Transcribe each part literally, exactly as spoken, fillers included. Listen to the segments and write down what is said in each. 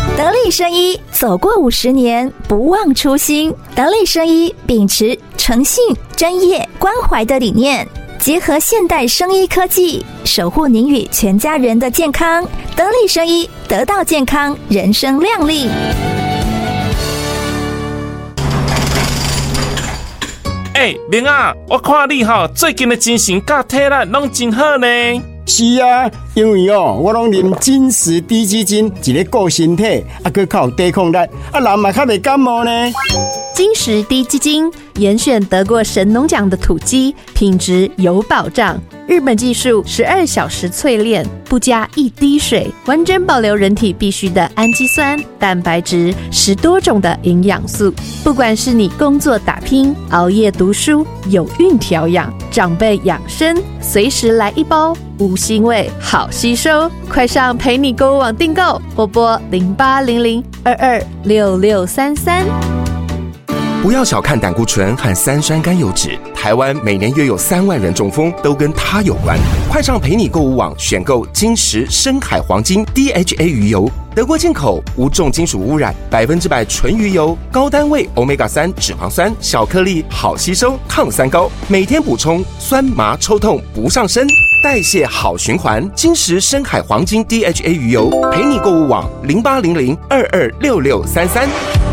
得力生医走过五十年，不忘初心。得力生医秉持诚信、专业、关怀的理念，结合现代生医科技，守护您与全家人的健康。得力生医，得到健康，人生亮丽。 哎、欸，明啊，我看你哈最近的精神甲体力拢真好呢。 是啊，因为哦，我拢啉金石低基金，一个顾身体，啊，佮较有抵抗力，啊，人嘛较袂感冒呢。 金石低基金严选得过神农奖的土鸡，品质有保障。日本技术十二小时淬炼，不加一滴水，完整保留人体必需的氨基酸、蛋白质，十多种的营养素。不管是你工作打拼、熬夜读书、有孕调养、长辈养生，随时来一包，无腥味，好吸收。快上陪你购物网订购，或拨零八零零二二六六三三。 不要小看胆固醇和三酸甘油酯，台湾每年约有三万人中风，都跟它有关。快上陪你购物网选购金石深海黄金 D H A 鱼油，德国进口，无重金属污染，百分之百纯鱼油，高单位 欧米伽三 脂肪酸，小颗粒，好吸收，抗三高，每天补充，酸麻抽痛不上身，代谢好循环。金石深海黄金 D H A 鱼油，陪你购物网零八零零二二六六三三。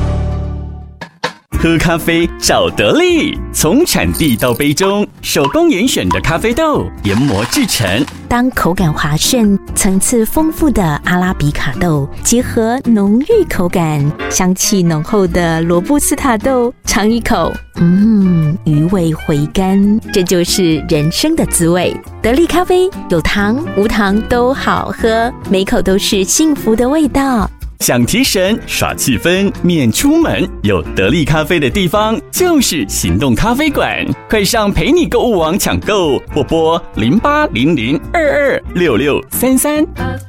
喝咖啡找得力，从产地到杯中，手工严选的咖啡豆研磨制成。 当口感滑顺、层次丰富的阿拉比卡豆结合浓郁口感、香气浓厚的罗布斯塔豆，尝一口，嗯，余味回甘，这就是人生的滋味。得力咖啡有糖无糖都好喝，每口都是幸福的味道。 想提神耍气氛免出门，有得力咖啡的地方就是行动咖啡馆。快上陪你购物网抢购，或拨零八零零二二六六三三。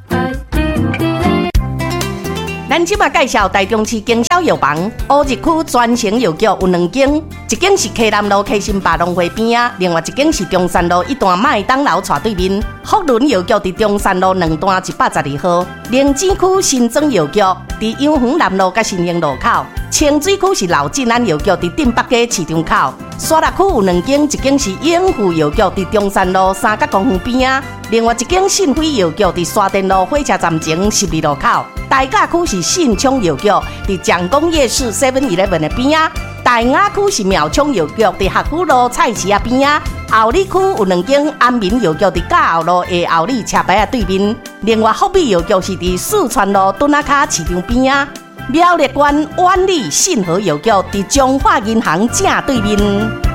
咱即马介绍台中市经销药房，乌日区专营药局有两间，一间是溪南路溪心百农会边啊，另外一间是中山路一段麦当劳斜对面。福伦药局伫中山路两段一百十二号，灵芝区新庄药局伫阳园南路甲新兴路口，清水区是老进安药局伫镇北街市场口，沙鹿区有两间，一间是永富药局伫中山路三角公园边啊，另外一间信辉药局伫沙田路火车站前十二路口。大甲区是信昌药局伫蒋公夜市 seven eleven 的边啊，大雅区是苗昌药局伫学府路菜市啊边啊，后里区有两间安民药局伫甲后路下后里车牌啊对面，另外福美药局是伫四川路墩仔卡市场边啊，苗栗县万里信和药局伫中华银行正对面。